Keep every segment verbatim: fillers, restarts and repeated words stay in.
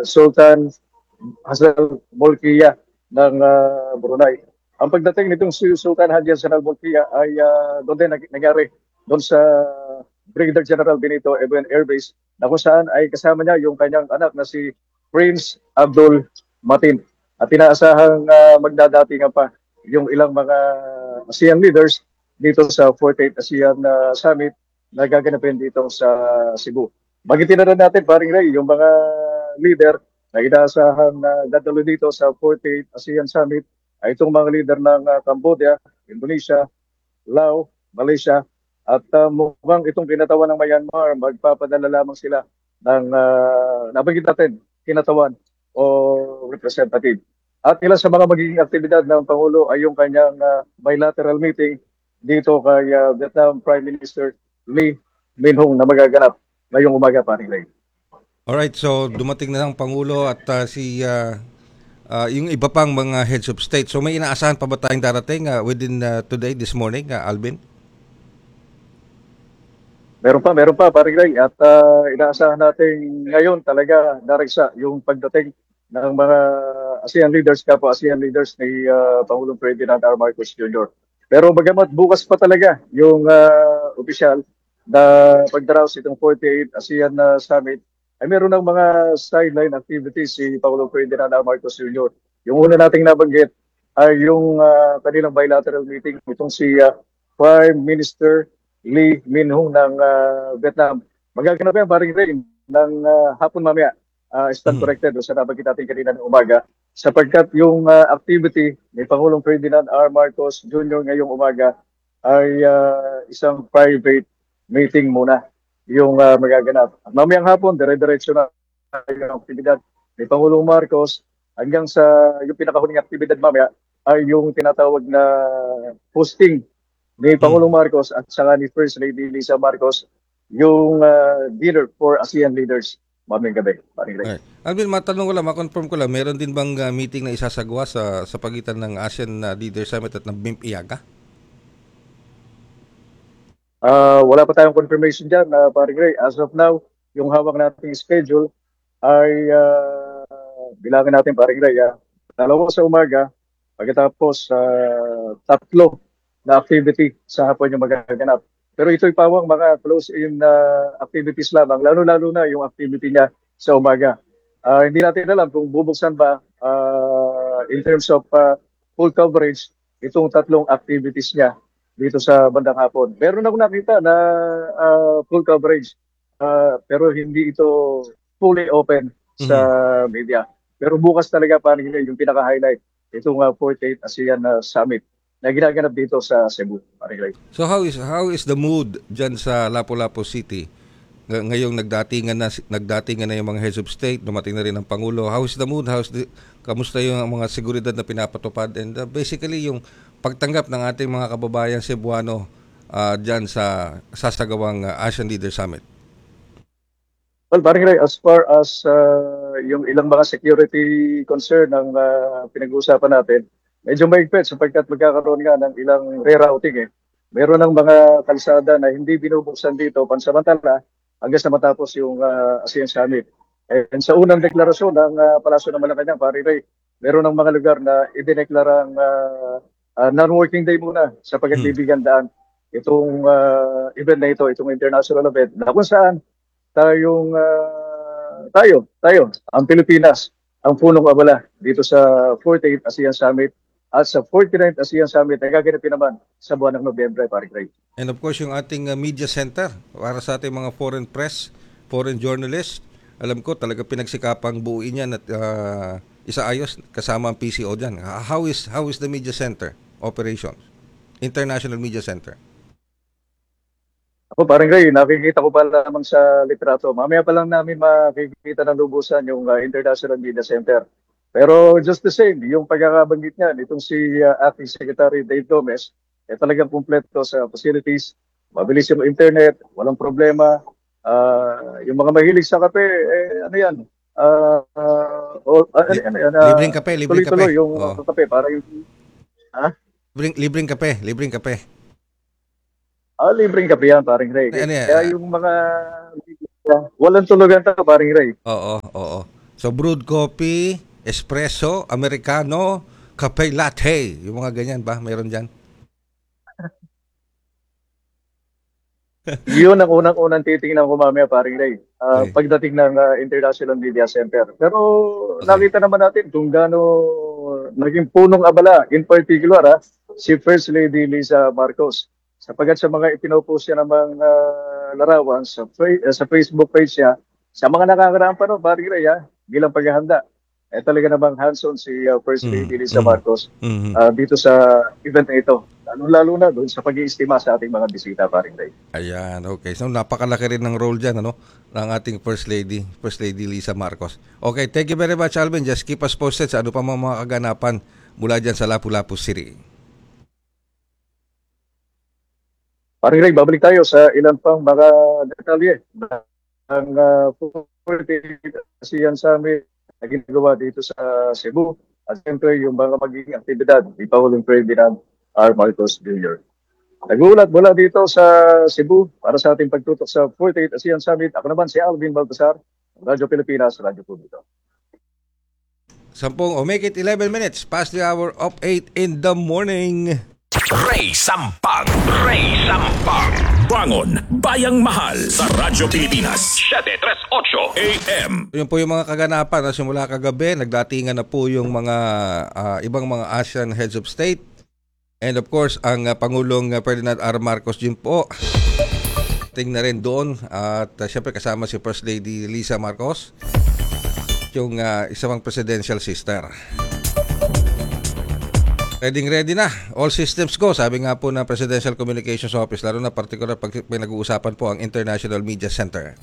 Sultan Hassan Bolkiah ng uh, Brunei. Ang pagdating nitong si Sultan Haji Hassan Bolkiah ay uh, doon din nag- nangyari doon sa Brigadier General Benito Ebuen Air Base na kung saan ay kasama niya yung kanyang anak na si Prince Abdul Matin. At inaasahang uh, magdadatingan pa yung ilang mga ASEAN leaders dito sa forty-eighth ASEAN uh, Summit na gaganapin dito sa Cebu. Magitin na rin natin, paring Ray, yung mga leader na inaasahan na dadalo dito sa forty-eighth ASEAN Summit ay itong mga leader ng uh, Cambodia, Indonesia, Laos, Malaysia, at uh, mukhang itong kinatawan ng Myanmar, magpapadala lamang sila ng, uh, nabanggit natin, kinatawan o representative. At ilan sa mga magiging aktibidad ng Pangulo ay yung kanyang uh, bilateral meeting dito kay uh, Vietnam Prime Minister Lee Min-hung na magaganap ngayong umaga, paring Ray. Alright, so dumating na ang Pangulo at uh, si uh, uh, yung iba pang mga heads of state. So may inaasahan pa ba tayong darating uh, within uh, today, this morning, uh, Alvin? Meron pa, meron pa, paring Ray. At uh, inaasahan natin ngayon talaga nareksa yung pagdating ng mga ASEAN leaders, kapwa ASEAN leaders ni uh, Pangulong Ferdinand R. Marcos Junior Pero bagamat bukas pa talaga yung uh, opisyal na pagdaraos itong forty-eighth ASEAN uh, Summit, ay meron ng mga sideline activities si Pangulong Ferdinand R. Marcos Junior Yung una nating nabanggit ay yung uh, kanilang bilateral meeting itong si uh, Prime Minister Lee Min-hung ng uh, Vietnam. Magaganap yan, paring Ray, ng uh, hapon mamaya. Uh, stand Mhm. corrected sa nabanggit natin kanina ng umaga. Sapagkat yung uh, activity ni Pangulong Ferdinand R. Marcos Junior ngayong umaga ay uh, isang private meeting muna yung uh, magaganap. At mamayang hapon, dire-diretso na yung aktibidad ni Pangulong Marcos hanggang sa yung pinakahuling aktibidad mamaya ay yung tinatawag na posting ni Pangulong Mm. Marcos at saka ni First Lady Lisa Marcos yung uh, dinner for ASEAN leaders mamayang gabi. Paring Ray. Alright. Alvin, matanong ko lang, makonfirm ko lang, meron din bang uh, meeting na isasagawa sa, sa pagitan ng ASEAN uh, Leader Summit at ng B I M P I A G A? Uh, wala pa tayong confirmation dyan, uh, paring Ray. As of now, yung hawak nating schedule ay uh, bilangin natin, paring Ray. Uh, dalawa sa umaga, pagkatapos uh, tatlo na activity sa hapon yung magaganap. Pero ito'y pawang mga close-in uh, activities lamang, lalo-lalo na yung activity niya sa umaga. Uh, hindi natin alam kung bubuksan ba uh, in terms of uh, full coverage itong tatlong activities niya dito sa bandang hapon. Meron ako nakita na uh, full coverage, uh, pero hindi ito fully open sa Mhm. media. Pero bukas talaga paano yung pinaka-highlight itong uh, forty-eighth ASEAN uh, Summit na ginaganap dito sa Cebu. Paring So how is how is the mood diyan sa Lapu-Lapu City? Ng- Ngayong nagdatingan na si- nagdatingan na yung mga heads of state, dumating na rin ang pangulo. How is the mood? How's the kamusta yung mga seguridad na pinapatupad and uh, basically yung pagtanggap ng ating mga kababayan Cebuano uh, diyan sa sasagawang uh, ASEAN Leader Summit? Well, paring Ray, as far as uh, yung ilang mga security concern ng uh, pinag-uusapan natin, medyo maigpit sapagkat magkakaroon nga ng ilang rerouting eh. Meron ng mga kalsada na hindi binubuksan dito pansamantala hanggang sa matapos yung uh, ASEAN Summit. And sa unang deklarasyon ng uh, Palasyo ng Malacanang, paring Ray, meron ng mga lugar na idineklarang uh, uh, non-working day muna sapagkat Hmm. bibigyan daan itong uh, event na ito, itong international event, na kung saan tayong ah, tayo, tayo, ang Pilipinas, ang punong abala dito sa forty-eighth ASEAN Summit at sa forty-ninth ASEAN Summit na gaganapin naman sa buwan ng Nobyembre, paring Ray. And of course yung ating uh, media center para sa ating mga foreign press, foreign journalists. Alam ko talaga pinagsikapang buuin yan at uh, isaayos kasama ang P C O diyan. How is how is the media center operations? International Media Center. Ako, paring Ray, nakikita ko pa lamang sa litrato. Mamaya pa lang namin makikita ng lubusan yung ah, International Media Center. Pero just the same, yung pagkakabanggit niya, itong si ah, Acting Secretary Dave Gomez, eh talagang kumpleto sa facilities, mabilis yung internet, walang problema. Ah, yung mga mahilig sa kape, eh, ano yan, ah, ah, o- ah, ano Li- yan, yan, libreng ah, kape, libreng kape. tuloy-tuloy yung Oh. ah, kape para yung, ha? Libreng, libreng kape, libreng kape. Ah, libreng kape yan, paring Ray. Ano yan? Kaya ah, yung mga walang tulugan to, paring Ray. Oo, oo. So brewed coffee, espresso, americano, cafe latte, yung mga ganyan ba? Mayroon diyan? Yun ang unang-unang titingnan ko mamaya, paring Ray. Ah, Okay. pagdating ng ah, International Media Center. Pero Okay. nakita naman natin kung gaano naging punong abala, in particular, ah, si First Lady Lisa Marcos. Sapagat sa mga ipinopost niya namang ah, larawan sa, fa- eh, sa Facebook page niya, sa mga nakakaraang pa no, paring Ray, ah, bilang paghahanda. Eh talaga namang hands-on si ah, First Mm, Lady Lisa mm, Marcos mm. ah, dito sa event na ito. Lalo-lalo na doon sa pag-iistima sa ating mga bisita, paring Ray. Ayan, okay. So napakalaki rin ng role diyan ano ng ating First Lady, First Lady Lisa Marcos. Okay, thank you very much Alvin. Just keep us posted sa ano pa mga, mga kaganapan mula diyan sa Lapu-Lapu City. Paring Ray, babalik tayo sa ilan pang mga detalye ng uh, ASEAN Summit na ginagawa dito sa Cebu. At siyempre yung mga magiging aktibidad ni Pangulong Ferdinand R. Marcos Junior Nagulat mula dito sa Cebu para sa ating pagtutok sa forty-eighth ASEAN Summit. Ako naman si Alvin Baltasar, Radyo Pilipinas, Radyo Publiko. Sampung, oh, make it eleven minutes past the hour of eight in the morning. Ray Sampag, Ray Sampag. Bangon, Bayang Mahal sa Radyo Pilipinas. seven thirty-eight A M. Yun po yung mga kaganapan na simula kagabi. Nagdatingan na po yung mga ah, ibang mga ASEAN heads of state. And of course, ang uh, Pangulong uh, Ferdinand R. Marcos din po. Ting na rin doon. At uh, syempre kasama si First Lady Lisa Marcos. Yung uh, isang presidential sister. Ready ready na. All systems go. Sabi nga po ng Presidential Communications Office, lalo na particular pag may nag-uusapan po ang International Media Center.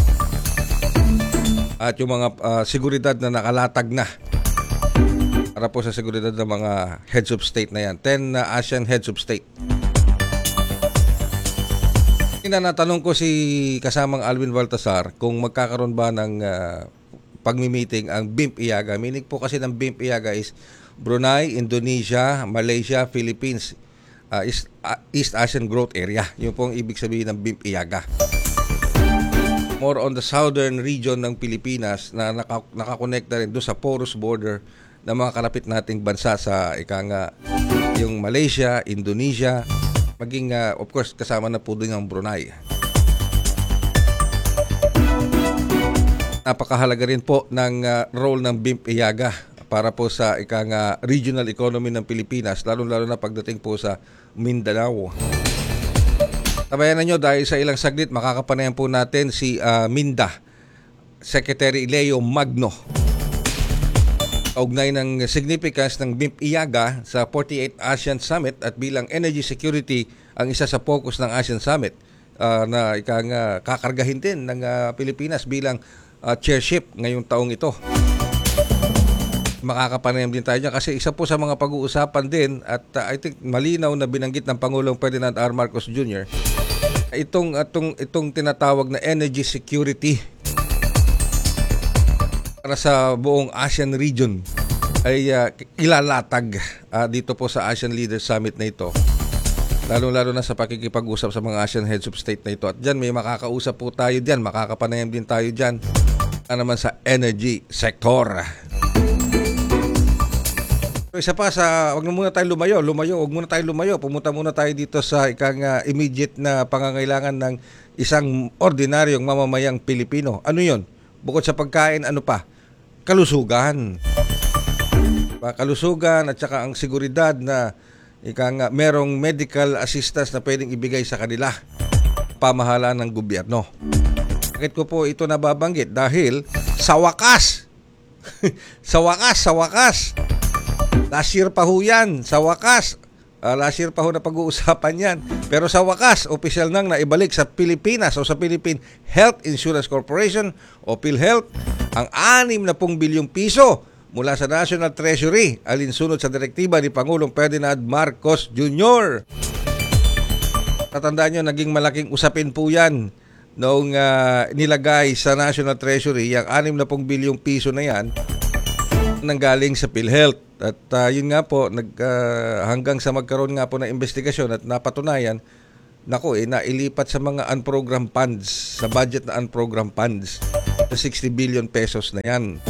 At yung mga uh, seguridad na nakalatag na para po sa seguridad ng mga heads of state na yan. ten uh, ASEAN heads of state. Natanong ko si kasamang Alvin Baltasar kung magkakaroon ba ng uh, pagmi-meeting ang B I M P I A G A. Meaning po kasi ng B I M P I A G A is Brunei, Indonesia, Malaysia, Philippines, uh, East, uh, East Asian Growth Area. Yun po ang ibig sabihin ng B I M P I A G A. More on the southern region ng Pilipinas na naka, nakakonekta rin doon sa porous border ng mga kalapit nating bansa sa ika nga yung Malaysia, Indonesia, maging uh, of course kasama na po din ang Brunei. Napakahalaga rin po ng uh, role ng B I M P I A G A para po sa ika nga regional economy ng Pilipinas, lalo-lalo na pagdating po sa Mindanao. Tabayanan nyo dahil sa ilang saglit makakapanayan po natin si uh, Minda, Secretary Leo Magno. Kaugnay ng significance ng B I M P I A G A sa forty-eighth ASEAN Summit at bilang energy security ang isa sa focus ng ASEAN Summit uh, na ika nga kakargahin din ng uh, Pilipinas bilang uh, chairship ngayong taong ito. Makakapanayam din tayo dyan kasi isa po sa mga pag-uusapan din at uh, I think malinaw na binanggit ng Pangulong Ferdinand R. Marcos Junior itong, itong, itong tinatawag na energy security para sa buong ASEAN region ay uh, ilalatag uh, dito po sa ASEAN Leaders Summit na ito. Lalo-lalo na sa pakikipag-usap sa mga ASEAN heads of state na ito. At dyan may makakausap po tayo dyan, makakapanayam din tayo dyan uh, naman sa energy sector. So, isa pa sa, wag na muna tayo lumayo, lumayo, wag muna tayo lumayo. Pumunta muna tayo dito sa ikang uh, immediate na pangangailangan ng isang ordinaryong mamamayang Pilipino. Ano yon? Bukod sa pagkain, ano pa? Kalusugan. Kalusugan at saka ang seguridad na ikang uh, merong medical assistance na pwedeng ibigay sa kanila. Pamahalaan ng gobyerno. Bakit ko po ito nababanggit? Dahil sa wakas, sa wakas, sa wakas, last year pa ho yan, sa wakas. Uh, last year pa ho na pag-uusapan yan. Pero sa wakas, opisyal nang naibalik sa Pilipinas o sa Philippine Health Insurance Corporation o PhilHealth ang anim na pong bilyong piso mula sa National Treasury alinsunod sa direktiba ni Pangulong Ferdinand Marcos Junior Tatandaan nyo, naging malaking usapin po yan noong uh, nilagay sa National Treasury yung anim na pong bilyong piso na yan nanggaling sa PhilHealth. At uh, yun nga po, nag, uh, hanggang sa magkaroon nga po ng investigasyon at napatunayan, nako eh, nailipat sa mga unprogrammed funds, sa budget na unprogrammed funds. sa sixty billion pesos na yan.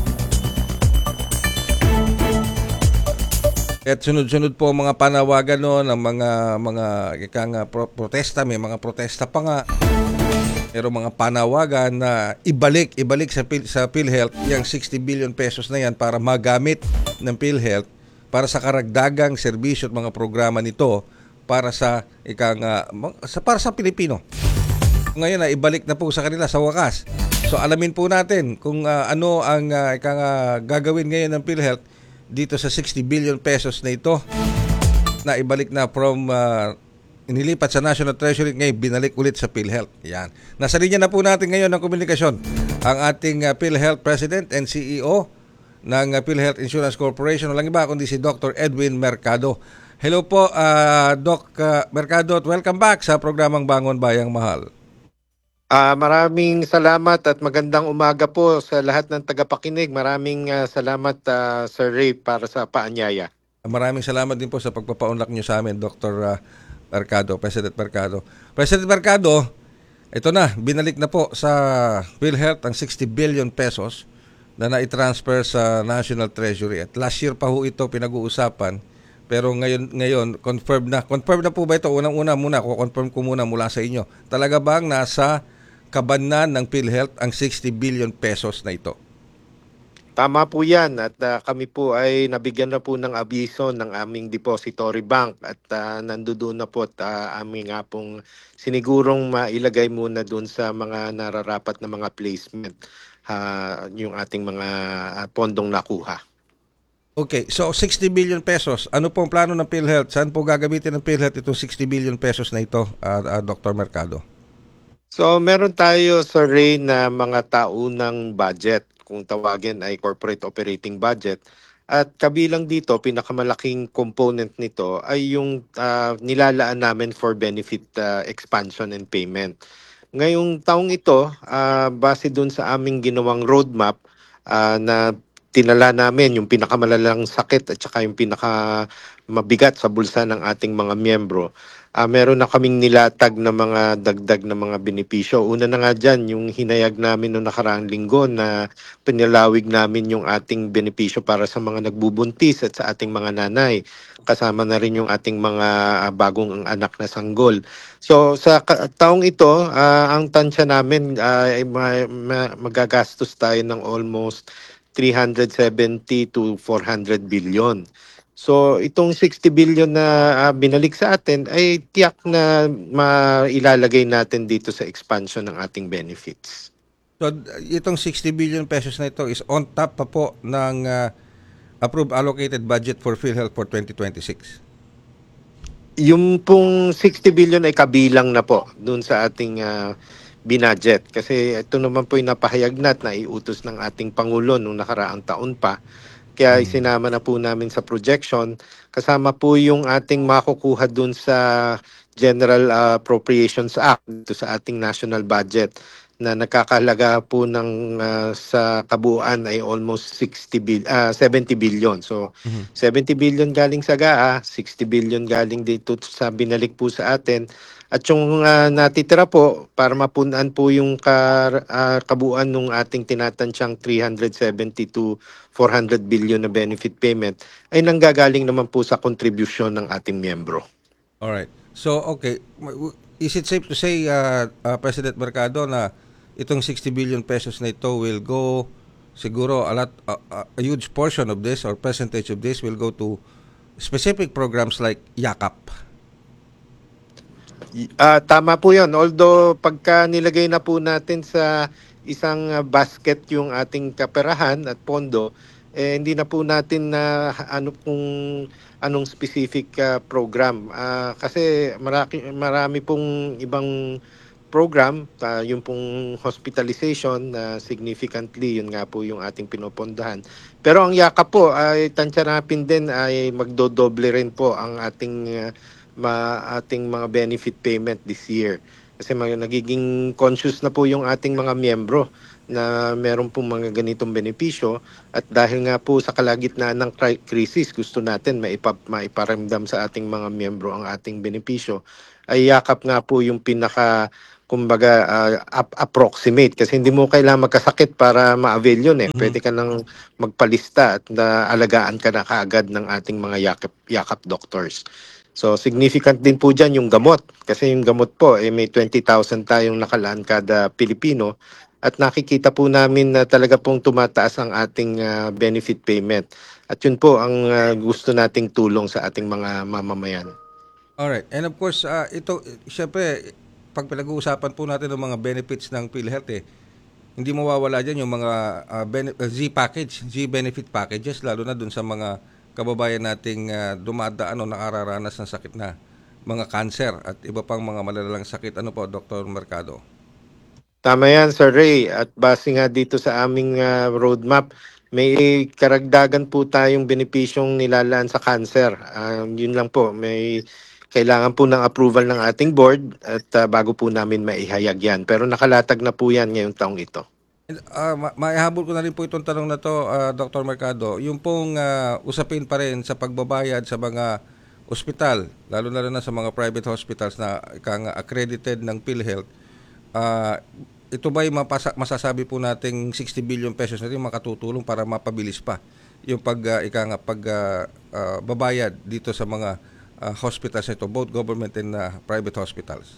At sunod-sunod po ang mga panawagan no, ng mga mga ika nga, pro- protesta, may mga protesta pa nga. Pero mga panawagan na ibalik, ibalik sa Pil- sa PhilHealth yung sixty billion pesos na yan para magamit ng PhilHealth para sa karagdagang serbisyo at mga programa nito para sa ika nga, sa para sa Pilipino. Ngayon na ibalik na po sa kanila sa wakas. So alamin po natin kung uh, ano ang uh, ika nga, gagawin ngayon ng PhilHealth dito sa sixty billion pesos na ito na ibalik na from uh, inilipat sa National Treasury, ngayon binalik ulit sa PhilHealth. Yan. Nasa linya na po natin ngayon ng komunikasyon ang ating uh, PhilHealth President and C E O ng uh, PhilHealth Insurance Corporation. Walang iba kundi si Doctor Edwin Mercado. Hello po, uh, Doc uh, Mercado, at welcome back sa programang Bangon Bayang Mahal. Ah, maraming salamat at magandang umaga po sa lahat ng tagapakinig. Maraming ah, salamat ah, Sir Ray para sa paanyaya. Maraming salamat din po sa pagpapaunlak niyo sa amin, Doctor uh, Mercado, President Mercado. President Mercado, ito na, binalik na po sa PhilHealth ang sixty billion pesos na na-transfer sa National Treasury. At last year pa ho ito pinag-uusapan, pero ngayon ngayon confirmed na. Confirmed na po ba ito? Unang-una muna, ko-confirm ko muna mula sa inyo. Talaga bang nasa kabanan ng PhilHealth ang sixty billion pesos na ito? Tama po yan at ah, kami po ay nabigyan na po ng abiso ng aming depository bank at uh, nandoon na po at ah, aming nga pong sinigurong mailagay muna doon sa mga nararapat na mga placement ah, yung ating mga ah, pondong nakuha. Okay, so sixty billion pesos, ano po ang plano ng PhilHealth? Saan po gagamitin ng PhilHealth itong sixty billion pesos na ito, uh, uh, Doctor Mercado? So meron tayo sa Ray na mga taunang budget, kung tawagin ay corporate operating budget. At kabilang dito, pinakamalaking component nito ay yung ah, nilalaan namin for benefit ah, expansion and payment. Ngayong taong ito, ah, base dun sa aming ginawang roadmap ah, na tinala namin yung pinakamalalang sakit at saka yung pinaka mabigat sa bulsa ng ating mga miyembro. Ah, meron na kaming nilatag na mga dagdag na mga benepisyo. Una na nga dyan, yung hinayag namin noong nakaraang linggo na pinalawig namin yung ating benepisyo para sa mga nagbubuntis at sa ating mga nanay. Kasama na rin yung ating mga ah, bagong anak na sanggol. So sa ka- taong ito, ah, ang tansya namin ah, ay ma- ma- magagastos tayo ng almost three hundred seventy to four hundred billion. So itong sixty billion na ah, binalik sa atin ay tiyak na mailalagay natin dito sa expansion ng ating benefits. So itong sixty billion pesos na ito is on top pa po ng uh, approved allocated budget for PhilHealth for twenty twenty-six. Yung pong sixty billion ay kabilang na po dun sa ating ah, binudget. Kasi ito naman po yung napahayag na at naiutos ng ating Pangulo nung nakaraang taon pa. Kaya isinama na po namin sa projection. Kasama po yung ating makukuha dun sa General ah, Appropriations Act dito sa ating national budget na nakakalaga po ng ah, sa kabuuan ay almost sixty bil ah, seventy billion. So seventy billion galing sa G A A, sixty billion galing dito sa binalik po sa atin. At yung ah, natitira po para mapunan po yung ka, ah, kabuuan ng ating tinatantsyang three hundred seventy to four hundred billion na benefit payment ay nanggagaling naman po sa contribution ng ating miyembro. Alright. So, okay. Is it safe to say, uh, uh, President Mercado, na itong sixty billion pesos na ito will go, siguro, a, lot, uh, uh, a huge portion of this or percentage of this will go to specific programs like YAKAP? Ah, tama po 'yon. Although pagka nilagay na po natin sa isang ah, basket yung ating kaperahan at pondo, eh, hindi na po natin na ano kung anong specific ah, program. Ah, kasi marami, marami pong ibang program, ah, yung pong hospitalization na significantly, yun nga po yung ating pinopondahan. Pero ang yakap po ay tansyanapin din ay magdodoble rin po ang ating ah, ma ating mga benefit payment this year. Kasi mga nagiging conscious na po yung ating mga miyembro na meron pong mga ganitong benepisyo at dahil nga po sa kalagitnaan ng cri- crisis gusto natin maipap maiparamdam sa ating mga miyembro ang ating benepisyo ay yakap nga po yung pinaka kumbaga ah, ap- approximate kasi hindi mo kailangan magkasakit para ma-avail yun eh. Pwede ka nang magpalista at na alagaan ka na kaagad ng ating mga yakap, yakap doctors. So significant din po dyan yung gamot kasi yung gamot po eh, may twenty thousand tayong nakalaan kada Pilipino at nakikita po namin na talaga pong tumataas ang ating ah, benefit payment. At yun po ang ah, gusto nating tulong sa ating mga mamamayan. Alright. And of course, ah, ito, eh, syempre, pag pinag-uusapan po natin ng mga benefits ng PhilHealth, eh, hindi mawawala dyan yung mga ah, bene- ah, Z package, Z benefit packages, lalo na dun sa mga kababayan nating ah, dumadaan o nakararanas ng sakit na mga cancer at iba pang mga malalalang sakit. Ano po, Doctor Mercado? Tama yan, Sir Ray. At base nga dito sa aming ah, roadmap, may karagdagan po tayong benepisyong nilalaan sa cancer. Ah, yun lang po, may kailangan po ng approval ng ating board at ah, bago po namin maihayag yan. Pero nakalatag na po yan ngayong taong ito. And, ah, ma- maihabol ko na rin po itong tanong na to, ah, Doctor Mercado. Yung pong ah, usapin pa rin sa pagbabayad sa mga ospital, lalo na na sa mga private hospitals na ikang accredited ng PhilHealth, ah, ito ba'y mapasa- masasabi po nating sixty billion pesos na rin makatutulong para mapabilis pa yung pag, ah, ika nga, pag ah, ah, babayad dito sa mga ah, hospitals na ito, both government and ah, private hospitals?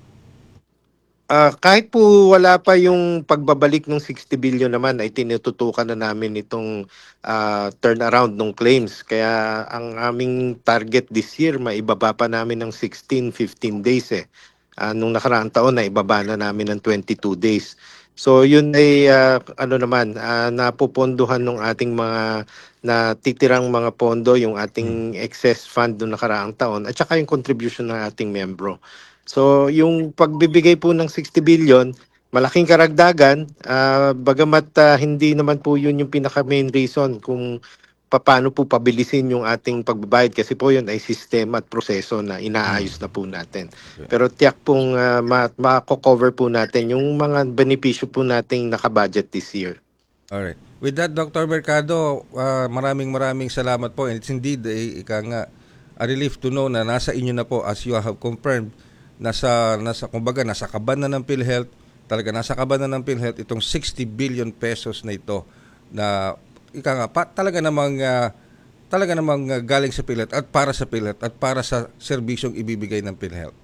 Ah, kahit po wala pa yung pagbabalik ng sixty billion naman ay tinututukan na namin itong ah, turnaround ng claims. Kaya ang aming target this year, maibaba pa namin ng sixteen, fifteen days eh. Ah, nung nakaraang taon na ibaba na namin ng twenty-two days. So yun ay ah, ano naman, ah, napupondohan ng ating mga natitirang mga pondo, yung ating excess fund nung nakaraang taon at saka yung contribution ng ating membro. So, yung pagbibigay po ng sixty billion, malaking karagdagan, ah, bagamat ah, hindi naman po yun yung pinaka main reason kung paano po pabilisin yung ating pagbabayad kasi po yun ay sistema at proseso na inaayos na po natin. Pero tiyak pong uh, ma- mako-cover po natin yung mga benepisyo po nating nakabudget this year. Alright. With that, Doctor Mercado, ah, maraming maraming salamat po. And it's indeed, eh, ika nga, a relief to know na nasa inyo na po as you have confirmed. Nasa, nasa kumbaga, nasa kaban na ng PhilHealth, talaga nasa kaban na ng PhilHealth itong sixty billion pesos na ito na ika nga, pa, talaga namang, ah, talaga namang ah, galing sa PhilHealth at para sa PhilHealth at para sa serbisyong ibibigay ng PhilHealth.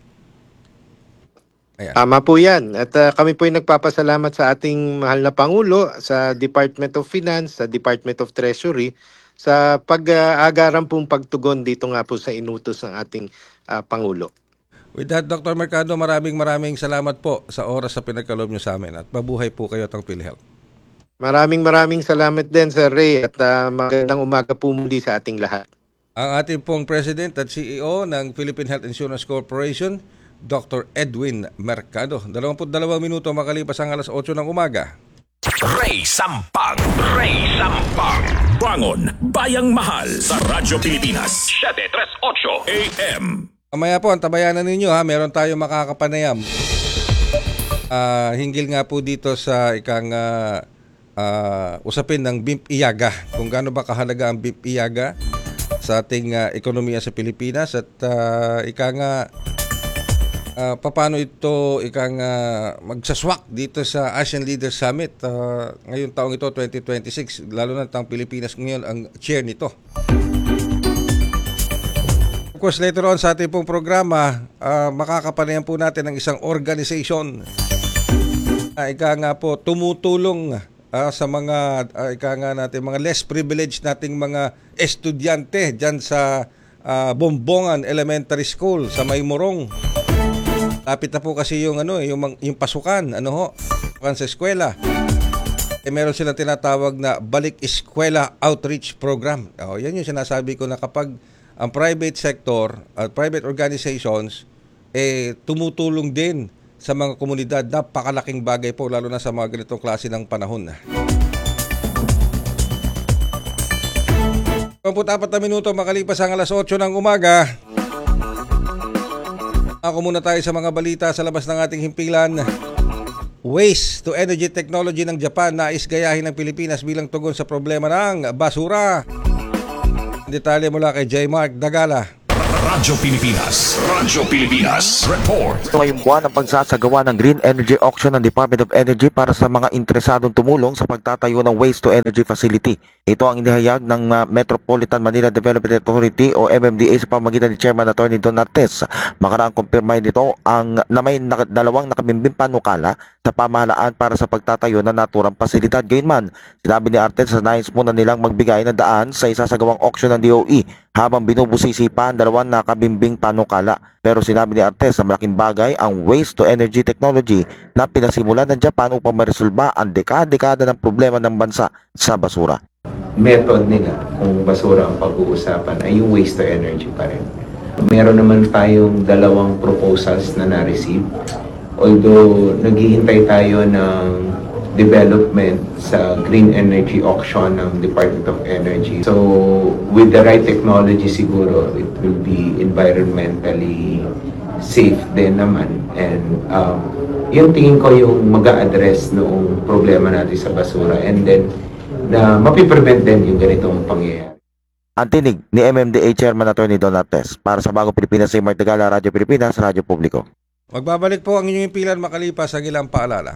Ayan. Tama po yan. At uh, kami po ay nagpapasalamat sa ating mahal na Pangulo, sa Department of Finance, sa Department of Treasury, sa pag-aagaran pong pagtugon dito nga po sa inutos ng ating uh, Pangulo. With that, Doctor Mercado, maraming maraming salamat po sa oras sa pinagkaloob nyo sa amin at mabuhay po kayo at ang PhilHealth. Maraming maraming salamat din, Sir Ray, at uh, magandang umaga po muli sa ating lahat. Ang ating pong President at C E O ng Philippine Health Insurance Corporation, Doctor Edwin Mercado. dalawampu't dalawang minuto makalipas ang alas otso ng umaga. Ray Sampag, Ray Sampag. Bangon, Bayang Mahal sa Radyo Pilipinas. seven thirty-eight A M. Mamaya po, ang tabayanan ninyo ha, meron tayong makakapanayam. Ah, hinggil nga po dito sa ikang ah, ah, usapin ng B I M P-Iyaga. Kung gaano ba kahalaga ang B I M P-Iyaga sa ating ah, ekonomiya sa Pilipinas at uh, ika nga uh, paano ito ika nga magsaswak dito sa Asian Leaders Summit uh, ngayong taong ito twenty twenty-six, lalo na ang Pilipinas ngayon ang chair nito. Of course, later on sa ating pong programa, uh, makakapanayan po natin ng isang organization na ika nga po tumutulong uh, sa mga uh, ika nga natin mga less privileged nating mga estudyante diyan sa uh, Bombongan Elementary School sa Maymorong. Lapit na po kasi yung ano yung yung pasukan, ano ho, pasukan sa eskwela. Eh meron silang tinatawag na Balik Eskwela Outreach Program. Oh, yan yung sinasabi ko na kapag ang private sector at private organizations eh tumutulong din sa mga komunidad, napakalaking bagay po lalo na sa mga ganitong klase ng panahon. dalawampu't apat na minuto makalipas ang alas otso ng umaga. Ako muna tayo sa mga balita sa labas ng ating himpilan. Waste to Energy Technology ng Japan nais gayahin ng Pilipinas bilang tugon sa problema ng basura. Detalye mula kay J. Mark Dagala. Radyo Pilipinas. Radyo Pilipinas. Report. Ngayong buwan ang pagsasagawa ng Green Energy Auction ng Department of Energy para sa mga interesadong tumulong sa pagtatayo ng Waste to Energy Facility. Ito ang inihayag ng uh, Metropolitan Manila Development Authority o M M D A sa pamamagitan ni Chairman Attorney Don Artes. Makaraang kumpirmay nito ang na may nak- dalawang nakabimbing panukala sa pamahalaan para sa pagtatayo ng naturang pasilidad. Gayunman, sinabi ni Artes na nais muna nilang magbigay ng daan sa isasagawang auction ng D O E habang binubusisi pa ang dalawang nakabimbing panukala. Pero sinabi ni Artes na malaking bagay ang waste to energy technology na pinasimulan ng Japan upang maresolba ang dekada-dekada ng problema ng bansa sa basura. Method nila kung basura ang pag-uusapan ay yung waste to energy pa rin. Meron naman tayong dalawang proposals na na-receive. Although naghihintay tayo ng development sa green energy auction ng Department of Energy. So with the right technology siguro it will be environmentally safe din naman. And um, yung tingin ko yung mag-a-address noong problema natin sa basura and then na mapiprevent din yung ganitong pangyayari. Ang tinig ni M M D A Chairman Attorney Don Artes para sa Bagong Pilipinas, si Mark Tagala, Radyo Pilipinas, Radyo Publiko. Magbabalik po ang inyong impilan makalipas ang ilang paalala.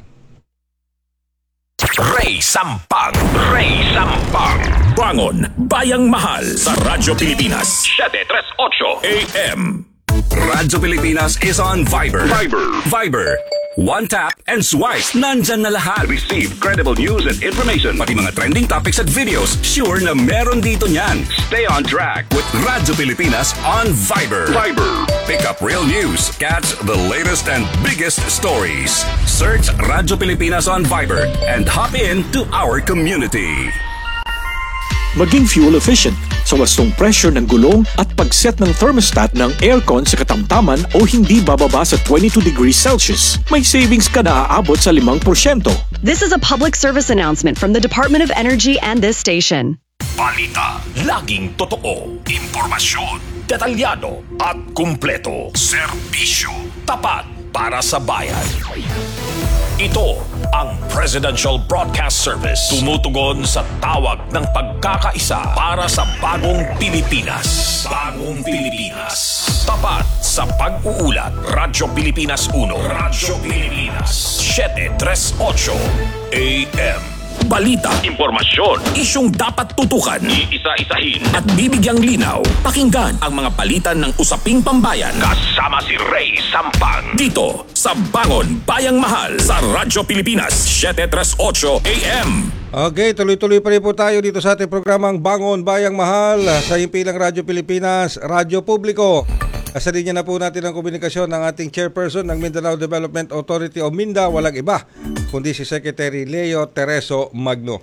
Ray Sampang. Ray Sampang. Bangon, Bayang Mahal sa Radyo Pilipinas. seven thirty-eight A M. Radyo Pilipinas is on Viber. Viber. Viber. One tap and swipe. Nandyan na lahat. Receive credible news and information. Pati mga trending topics at videos. Sure na meron dito niyan. Stay on track with Radyo Pilipinas on Viber. Viber. Pick up real news. Catch the latest and biggest stories. Search Radyo Pilipinas on Viber and hop in to our community. Maging fuel efficient sa wastong pressure ng gulong at pag-set ng thermostat ng aircon sa katamtaman o hindi bababa sa twenty-two degrees Celsius. May savings ka na aabot sa five percent. This is a public service announcement from the Department of Energy and this station. Balita, laging totoo, impormasyon, detalyado at kumpleto. Serbisyo, tapat para sa bayan. Ito ang Presidential Broadcast Service. Tumutugon sa tawag ng pagkakaisa para sa bagong Pilipinas. Bagong Pilipinas. Tapat sa pag-uulat. Radyo Pilipinas one. Radyo Pilipinas. seven thirty-eight A M. Balita, impormasyon, isyung dapat tutukan, iisa-isahin at bibigyang linaw. Pakinggan ang mga palitan ng usaping pambayan. Kasama si Ray Sampang. Dito sa Bangon, Bayang Mahal sa Radyo Pilipinas, seven thirty-eight A M. Okay, tuloy-tuloy pa rin po tayo dito sa ating programang Bangon, Bayang Mahal sa impilang Radyo Pilipinas, Radyo Publiko. Sa linya na po natin ang komunikasyon ng ating chairperson ng Mindanao Development Authority o MINDA, walang iba kundi si Secretary Leo Tereso Magno.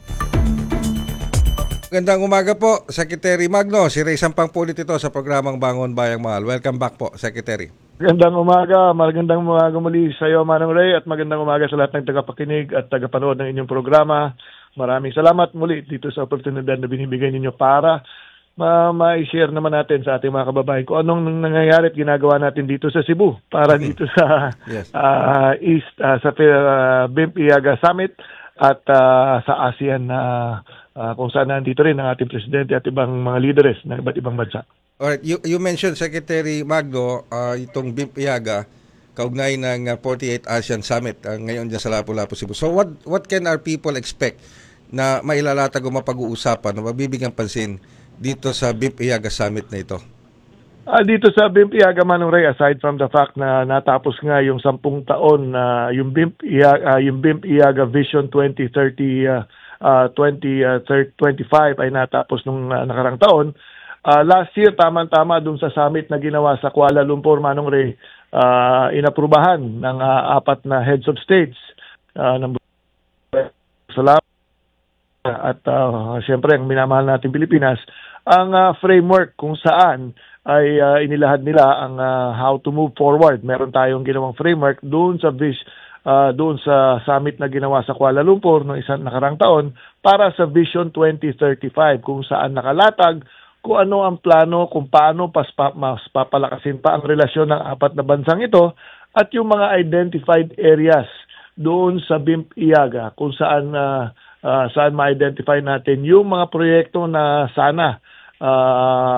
Magandang umaga po, Secretary Magno. Si Ray Sampang po ulit ito sa programang Bangon Bayang Mahal. Welcome back po, Secretary. Magandang umaga, magandang umaga muli sa iyo, Manong Ray, at magandang umaga sa lahat ng tagapakinig at tagapanood ng inyong programa. Maraming salamat muli dito sa oportunidad na binibigay ninyo para ma- ma-share naman natin sa ating mga kababayan kung anong nangyayari at ginagawa natin dito sa Cebu para dito sa Yes. uh, East, uh, sa uh, B I M P-I-A G A Summit at uh, sa ASEAN na uh, uh, kung saan nandito rin ang ating presidente at ibang mga leaders ng iba't ibang bansa. Alright, you, you mentioned, Secretary Magno, uh, itong B I M P-I-A G A kaugnay ng uh, forty-eighth ASEAN Summit uh, ngayon dyan sa Lapu-Lapu, Cebu. So what what can our people expect na mailalatag o mapag-uusapan o mabibigyang pansin dito sa B I M P-I-A G A Summit na ito? Ah, dito sa B I M P-I-A G A, Manong Ray, aside from the fact na natapos nga yung sampung taon na uh, yung B I M P-I-A G A, uh, yung B I M P-I-A G A Vision twenty thirty, uh, uh, twenty twenty-five ay natapos nung uh, nakarang taon. Uh, last year, tama-tama dun sa summit na ginawa sa Kuala Lumpur, Manong Ray, uh, inaprubahan ng uh, apat na heads of states uh, ng salamat at uh, siyempre ang minamahal natin Pilipinas, ang uh, framework kung saan ay uh, inilahad nila ang uh, how to move forward. Meron tayong ginawang framework doon sa vis uh, doon sa summit na ginawa sa Kuala Lumpur noong isang nakarang taon para sa Vision twenty thirty-five kung saan nakalatag kung ano ang plano, kung paano pas, pa, mas papalakasin pa ang relasyon ng apat na bansang ito at yung mga identified areas doon sa B I M P-I-A G A kung saan uh, uh, saan ma-identify natin yung mga proyekto na sana uh,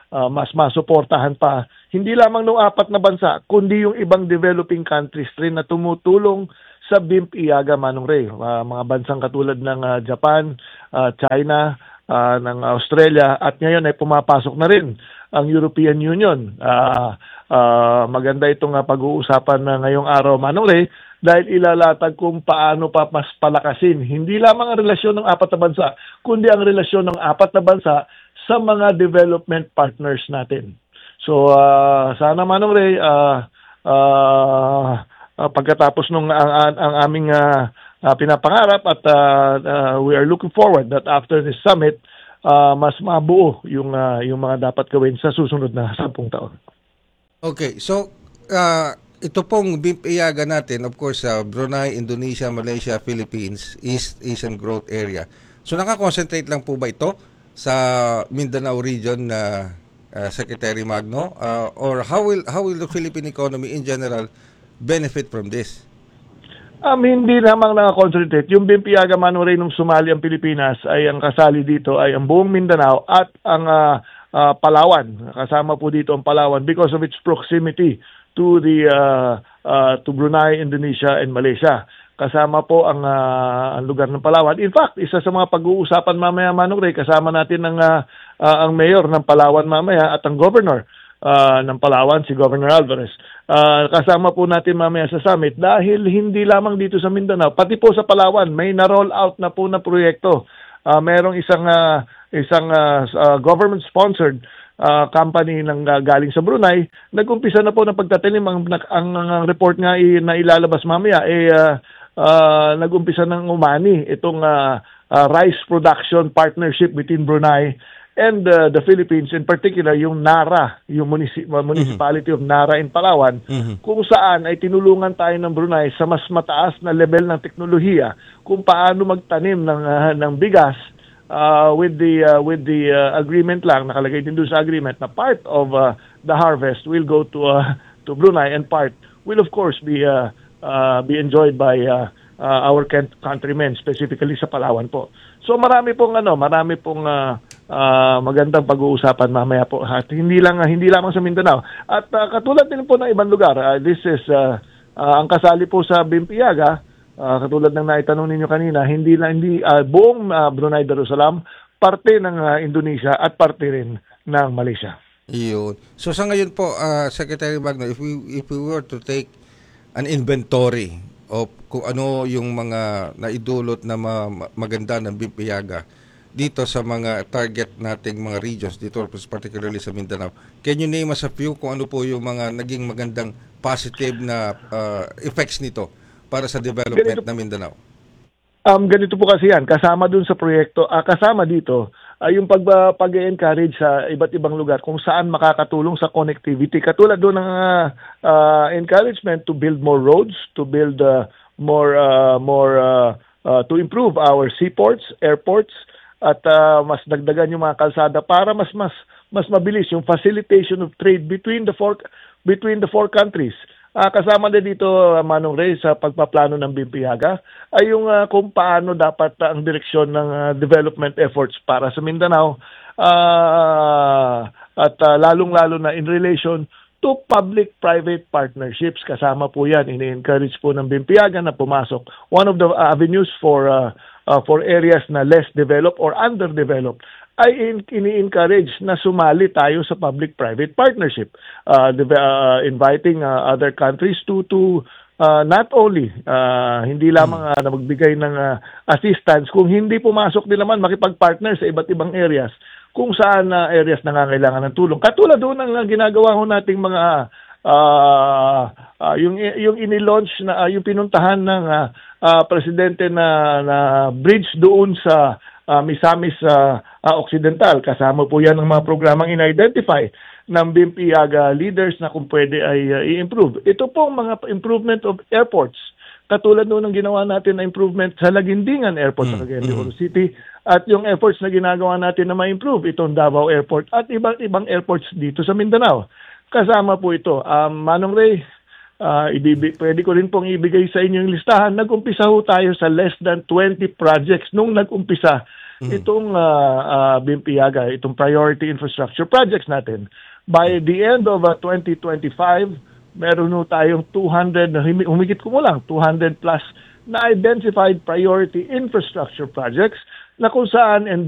ah, mas masuportahan pa hindi lamang ng apat na bansa kundi yung ibang developing countries rin na tumutulong sa B I M P-IAGA, Manong Ray. Ah, mga bansang katulad ng ah, Japan, ah, China, ah, ng Australia at ngayon ay pumapasok na rin ang European Union. Ah, ah, maganda itong ah, pag-uusapan na ngayong araw, Manong Ray, dahil ilalatag kung paano pa mas palakasin hindi lamang ang relasyon ng apat na bansa kundi ang relasyon ng apat na bansa sa mga development partners natin. So uh, sana, Manong Ray, uh, uh, uh, pagkatapos nung ang, ang, ang aming uh, uh, pinapangarap at uh, uh, we are looking forward that after this summit, uh, mas mabuo yung, uh, yung mga dapat gawin sa susunod na sampung taon. Okay, so uh, ito pong B I M P-IAGA natin, of course, sa Brunei, Indonesia, Malaysia, Philippines, East Asian Growth Area. So nakakonsentrate lang po ba ito sa Mindanao region na uh, Secretary Magno, uh, or how will how will the Philippine economy in general benefit from this? Um, hindi namang nakakonsentrate. Yung B I M P-IAGA, Manong Ray, nung sumali ang Pilipinas, ay ang kasali dito ay ang buong Mindanao at ang uh, uh, Palawan. Kasama po dito ang Palawan because of its proximity to the uh, uh, to Brunei, Indonesia, and Malaysia. Kasama po ang, uh, ang lugar ng Palawan. In fact, isa sa mga pag-uusapan mamaya, Manong Ray, kasama natin ang, uh, uh, ang mayor ng Palawan mamaya at ang governor uh, ng Palawan, si Governor Alvarez. Uh, kasama po natin mamaya sa summit dahil hindi lamang dito sa Mindanao, pati po sa Palawan, may na-roll out na po na proyekto. Uh, merong isang, uh, isang uh, uh, government-sponsored Uh, company ng uh, galing sa Brunei, nag-umpisa na po ng pagtatanim. Ang, ang, ang report nga i, na ilalabas mamaya, eh, uh, uh, nag-umpisa ng umani itong uh, uh, rice production partnership between Brunei and uh, the Philippines, in particular yung Nara, yung municip- municipality mm-hmm. of Nara in Palawan, mm-hmm. kung saan ay tinulungan tayo ng Brunei sa mas mataas na level ng teknolohiya kung paano magtanim ng, uh, ng bigas. Uh, with the uh, with the uh, agreement lang, nakalagay din doon sa agreement na part of uh, the harvest will go to uh, to Brunei and part will of course be uh, uh, be enjoyed by uh, uh, our countrymen, specifically sa Palawan po. So marami pong ano, marami pong uh, uh, magandang pag-uusapan mamaya po. At hindi lang uh, hindi lamang sa Mindanao. At uh, katulad din po ng ibang lugar, uh, this is uh, uh, ang kasali po sa B I M P-IAGA. Uh, katulad ng naitanong ninyo kanina, hindi lang hindi uh, buong uh, Brunei Darussalam, parte ng uh, Indonesia at parte rin ng Malaysia. Iyon. So sa ngayon po, uh, Secretary Magno, if we if we were to take an inventory of kung ano yung mga naidulot na ma- maganda ng B I M P-IAGA dito sa mga target nating mga regions dito, particularly sa Mindanao, can you name us a few kung ano po yung mga naging magandang positive na uh, effects nito para sa development ng Mindanao? Um, ganito po kasi yan, kasama dun sa proyekto, uh, kasama dito, uh, yung pag, uh, pag-encourage sa iba't ibang lugar kung saan makakatulong sa connectivity. Katulad doon ng uh, uh, encouragement to build more roads, to build uh, more, uh, more uh, uh, to improve our seaports, airports, at uh, mas dagdagan yung mga kalsada para mas mas mas mabilis yung facilitation of trade between the four between the four countries. Uh, kasama din dito, uh, Manong Ray, sa pagpaplano ng B I M P-IAGA ay yung uh, kung paano dapat uh, ang direksyon ng uh, development efforts para sa Mindanao uh, at uh, lalong-lalo na in relation to public-private partnerships. Kasama po yan, ini-encourage po ng B I M P-IAGA na pumasok. One of the avenues for uh, uh, for areas na less developed or underdeveloped ay ini-encourage na sumali tayo sa public-private partnership, uh, uh, inviting uh, other countries to to uh, not only uh, hindi lamang uh, na magbigay ng uh, assistance, kung hindi pumasok din naman makipag-partner sa iba't ibang areas kung saan uh, areas nangangailangan ng tulong. Katulad doon ng uh, ginagawa ho nating mga uh, uh, yung yung ini-launch na uh, yung pinuntahan ng uh, uh, presidente na, na bridge doon sa Uh, Misamis uh, uh, Occidental. Kasama po yan ng mga programang in-identify ng B I M P-IAGA leaders na kung pwede ay uh, i-improve. Ito pong mga improvement of airports. Katulad noon ng ginawa natin na improvement sa Lagindingan Airport sa Cagayan de Oro City at yung efforts na ginagawa natin na ma-improve itong Davao Airport at ibang ibang airports dito sa Mindanao. Kasama po ito. Um, Manong Ray, Uh, ibibig, pwede ko rin pong ibigay sa inyo yung listahan. Nag-umpisa ho tayo sa less than twenty projects nung nag-umpisa itong uh, uh, Bimpiyaga, itong priority infrastructure projects natin. By the end of uh, twenty twenty-five, meron no tayong two hundred, humigit ko mo lang, two hundred plus na identified priority infrastructure projects na kung saan and